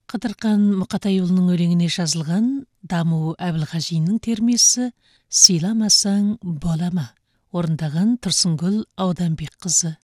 Қыдырқан Мұқатайұлының өлеңіне жазылған Даму Әбілғажинның термесі «Сыйламасаң болама». Орындаған Тұрсынгүл Ауданбекқызы.